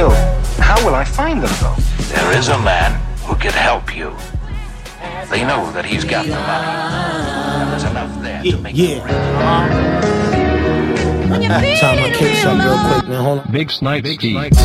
will. How will I find them, though? There is a man who can help you. They know that he's got the money. And there's enough there to make them rich. Time my case up real quick, man. Hold on. Big Snipe.